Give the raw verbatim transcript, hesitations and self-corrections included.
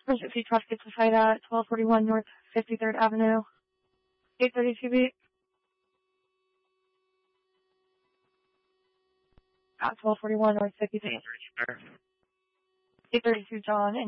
Emergency trust gets a fight at twelve forty-one North fifty-third Avenue. eight thirty-two beat. At twelve forty-one North fifty-third. eight thirty-two John.